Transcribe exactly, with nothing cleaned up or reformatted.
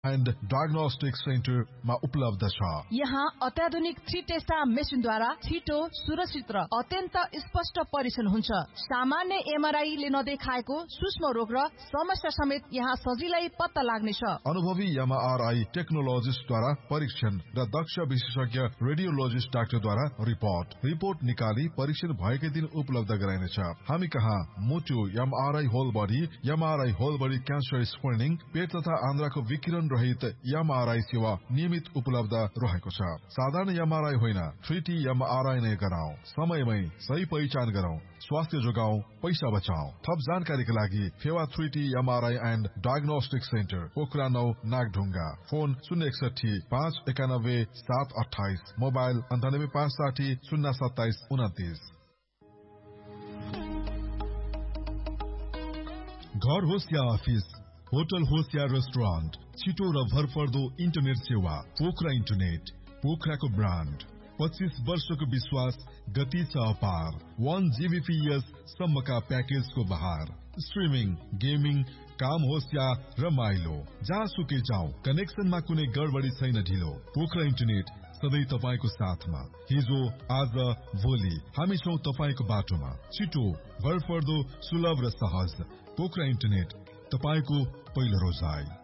And diagnostic सेन्टरमा उपलब्ध छ। यहाँ अत्याधुनिक थ्री टेस्टा मेसिनद्वारा छिटो, सुरक्षित र अत्यन्त स्पष्ट परीक्षण हुन्छ। सामान्य एमआरआई ले नदेखाएको सूक्ष्म रोग र समस्या समेत यहाँ सजिलै पत्ता लाग्नेछ। अनुभवी एमआरआई टेक्नोलोजिस्टद्वारा परीक्षण र दक्ष विशेषज्ञ रेडियोलोजिस्ट डाक्टरद्वारा रिपोर्ट रिपोर्ट निकाली परीक्षण भएकै दिन उपलब्ध गराइनेछ। हामी कहाँ मुटु MRI whole body, MRI whole body cancer screening, पेट तथा आन्द्राको विकिरण रहित एमआरआई सेवा नियमित उपलब्ध रहेको छ। साधारण एमआरआई होइन, थ्री टी एमआरआई नै गराउँ। समयमै सही पहिचान गरौं, स्वास्थ्य जोगाउँ, पैसा बचाऊ। थप जानकारीका लागि Phewa three T MRI and diagnostic centre, Pokhara नौ, नागढुङ्गा। फोन शून्य एकसठी पाँच एकानब्बे सात अठाइस, मोबाइल अन्ठानब्बे पाँच साठी शून्य सत्ताइस उन्तिस। घर होस् या अफिस, होटल होस् या रेस्टुरेन्ट, छिटो र भरपर्दो इन्टरनेट सेवा। Pokhara internet, पोखराको brand. पच्चीस वर्षको विश्वास, गति छ अपार। वन जीबीपीएस सम्मका प्याकेजको बहार। स्ट्रिमिङ, गेमिङ, काम होस् या रमाइलो, जहाँसुकै जाऊ, कनेक्सनमा कुनै गडबडी छैन ढिलो। पोखरा इन्टरनेट सधैँ तपाईको साथमा। हिजो, आज, भोलि हामी छौं तपाईको बाटोमा। छिटो, भरपर्दो, सुलभ र सहज। पोखरा इन्टरनेट, तपाईको पहिलो रोजाइ।